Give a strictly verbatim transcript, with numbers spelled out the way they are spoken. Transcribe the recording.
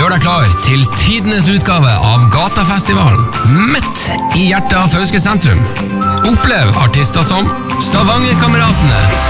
gjør deg klar til tidenes utgave av Gatafestivalen, midt i hjertet av Fauske sentrum. Opplev artister som Stavangerkameratene,